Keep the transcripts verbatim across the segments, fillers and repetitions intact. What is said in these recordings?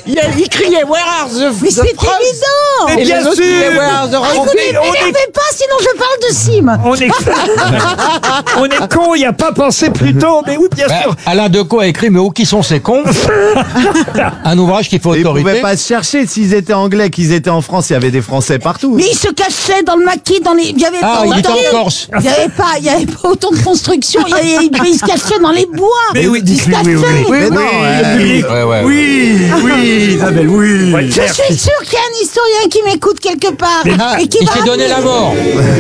Il, il criait Where are the Mais the c'est frogs évident. Et Mais bien les autres sûr. criaient Where are the Ah, rockets écoutez, on est- m'énervez pas, sinon je parle de Sim. On est, on est con, il n'y a pas pensé plus tôt, mais oui, bien Ben, sûr. Alain Decaux a écrit Mais où qui sont ces cons Un ouvrage qui fait Ils autorité. pouvaient pas se chercher. S'ils étaient anglais, qu'ils étaient en France, il y avait des Français partout. Mais il se cachait dans le maquis, dans les. Il y avait Ah, pas il était autant- en Corse. Il y avait pas, il y avait pas autant de construction. Il, y avait- il- il se cachait dans les bois. Mais oui, il se oui, oui, oui, cachait. oui. Mais non, le public. Ouais, ouais. Oui, oui, Isabelle, oui. Je suis sûre qu'il y a un historien qui m'écoute quelque part Ah, et qui il va s'est donné la mort.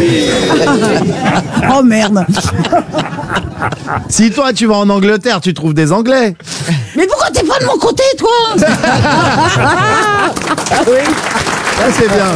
Oh merde. Si toi tu vas en Angleterre, tu trouves des Anglais. Mais pourquoi t'es pas de mon côté, toi? Ah oui, ça c'est bien.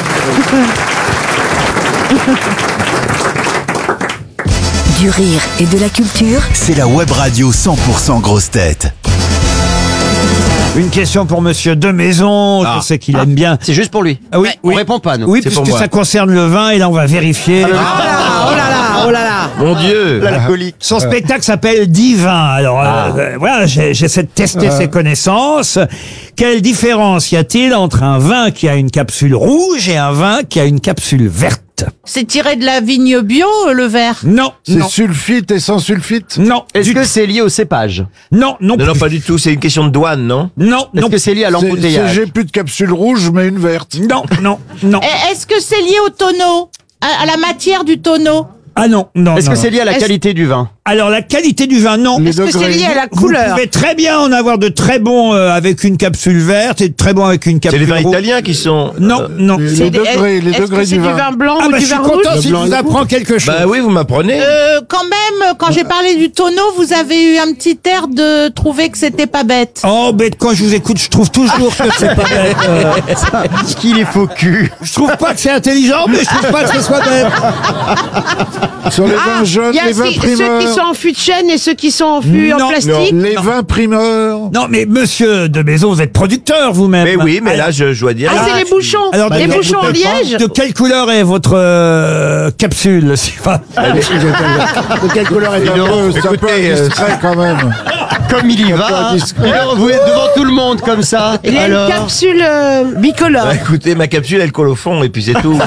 Du rire et de la culture. C'est la web radio cent pour cent grosse tête. Une question pour Monsieur Demaison. Je sais qu'il aime bien. C'est juste pour lui. Ah oui, On oui. répond pas, nous. Oui, C'est pour puisque moi. ça concerne le vin, et là on va vérifier. Oh là là, oh là là, oh là là. Mon Dieu. L'alcoolique. Son spectacle s'appelle Divin. Alors euh, euh, voilà, j'ai- j'essaie de tester ses connaissances. Quelle différence y a-t-il entre un vin qui a une capsule rouge et un vin qui a une capsule verte? C'est tiré de la vigne bio, le verre. Non, C'est non, sulfite et sans sulfite. non, Est-ce du- que c'est lié au cépage? non, non, Non, non, plus. pas du tout. C'est une question de douane, non? non, Est-ce non, que c'est lié à C'est- c'est- l'embouteillage? J'ai plus de capsule rouge, mais une verte. non, non, non. Et Est-ce que c'est lié au tonneau, à, à la matière du tonneau? Ah non, non, Est-ce non, que c'est non. lié à la Est-ce- qualité du vin? Alors la qualité du vin, non. Les Est-ce que c'est degrés. lié à la Vous couleur? pouvez très bien en avoir de très bons euh, avec une capsule verte et de très bons avec une C'est capsule les vins rouge. italiens qui sont. Non, euh, non. Les, C'est les des- degrés, les Est-ce degrés que c'est du du vin. vin blanc Ah ou bah du je suis vin content rouge? si je vous apprends quelque chose. Bah oui, vous m'apprenez. Euh, quand même, quand j'ai parlé du tonneau, vous avez eu un petit air de trouver que c'était pas bête. Oh, bête, quand je vous écoute, je trouve toujours que c'est pas bête. euh, Qu'il est faux cul. je trouve pas que c'est intelligent, mais je trouve pas que ce soit bête. Sur les vins jeunes, Il y a les vins ceux, ceux qui primeurs. sont en fût de chêne et ceux qui sont en fût Non, en plastique. Les vins primeurs. Non, mais monsieur de Maison, vous êtes producteur vous-même. Mais oui, mais Alors- là, je, je dois dire. Ah, c'est les bouchons. alors, les de- bouchons en de- liège. De quelle couleur est votre euh, capsule si pas- De quelle couleur est un peu, c'est un peu écoutez, euh, indiscret quand même. Comme il y Un peu va. hein. indiscret. Et alors, vous êtes devant tout le monde comme ça. Il y a Alors, une capsule euh, bicolore. Bah, écoutez, ma capsule, elle colle au fond, et puis c'est tout.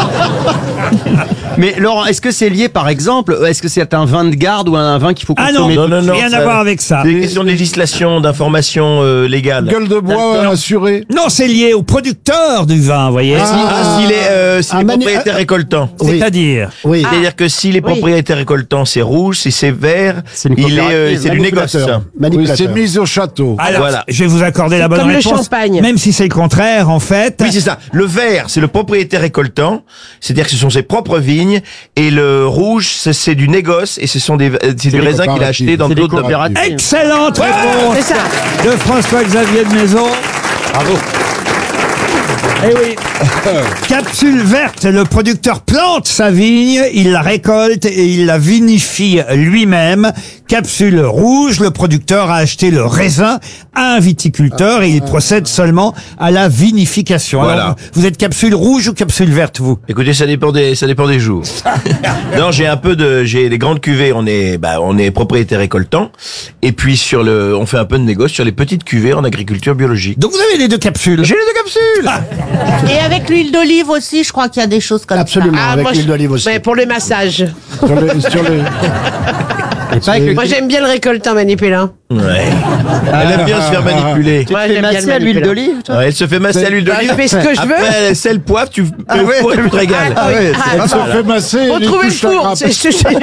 mais Laurent, est-ce que c'est lié par exemple? Est-ce que c'est un vin de garde ou un vin qu'il faut Ah consommer? non, Non, non, non, rien ça- à voir avec ça. C'est une question de législation, d'information euh, légale. Gueule de bois D'accord. assurée. Non, c'est lié au producteur du vin, vous voyez. Ah, s'il est, euh, s'il un est manu- propriétaire récoltant. C'est-à-dire. Oui. C'est-à-dire que si les Oui. propriétaires récoltants, c'est rouge, si c'est vert, C'est une il est, euh, coopérative, c'est du négoce. Oui, c'est mis au château. Alors, Voilà. je vais vous accorder la bonne comme le réponse. champagne. Même si c'est le contraire, en fait. Oui, c'est ça. Le vert, c'est le propriétaire récoltant, c'est-à-dire que ce sont ses propres vignes, et le rouge, c'est c'est du négoce, et ce sont des, euh, c'est du des raisin qu'il a acheté dans C'est des d'autres. coopératives. Excellente réponse C'est ça. de François-Xavier de Maison. Bravo. Eh oui. Capsule verte, le producteur plante sa vigne, il la récolte et il la vinifie lui-même. Capsule rouge, le producteur a acheté le raisin à un viticulteur et il procède seulement à la vinification. Voilà. Alors, vous êtes capsule rouge ou capsule verte, vous? Écoutez, ça dépend des, ça dépend des jours. Non, j'ai un peu de, j'ai des grandes cuvées, on est, bah, on est propriétaire récoltant. Et puis sur le, on fait un peu de négoce sur les petites cuvées en agriculture biologique. Donc vous avez les deux capsules. J'ai les deux capsules! Et avec l'huile d'olive aussi, je crois qu'il y a des choses comme Absolument, ça. avec moi, l'huile je- d'olive aussi. Mais pour les massages. Sur les, sur les- Et pas avec le Moi, j'aime bien le récoltant manipulin. Ouais. Elle aime bien se faire manipuler. Tu Ouais, te fais j'aime bien masser le à l'huile manipulin. d'olive, toi? Ouais, elle se fait masser à l'huile Bah, d'olive. je fais ce que je veux. Après, sel, poivre, tu, Ah ouais. four et tu te régales. Ah oui. Ah, Elle se fait masser. Faut elle lui trouver le touche la four. grappe. c'est- c'est- c'est-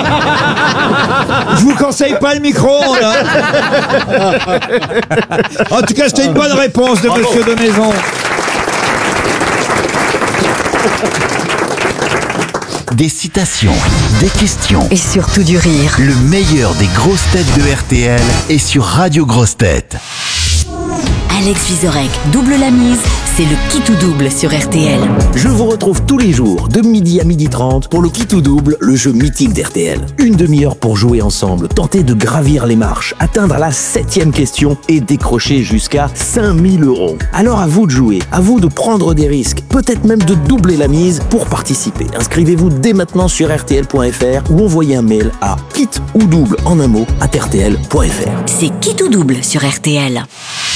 Je vous conseille pas le micro-ondes. hein. En tout cas, c'était une bonne réponse de Monsieur de Maison. Des citations, des questions. Et surtout du rire. Le meilleur des grosses têtes de R T L est sur Radio Grosses Têtes. Alex Vizorek double la mise, c'est le qui tout double sur R T L. Je vous retrouve tous les jours de midi à midi trente pour le qui tout double, le jeu mythique d'R T L. Une demi-heure pour jouer ensemble, tenter de gravir les marches, atteindre la septième question et décrocher jusqu'à cinq mille euros. Alors à vous de jouer, à vous de prendre des risques, peut-être même de doubler la mise pour participer. Inscrivez-vous dès maintenant sur R T L point F R ou envoyez un mail à kit ou double en un mot à R T L point F R. C'est qui tout double sur R T L.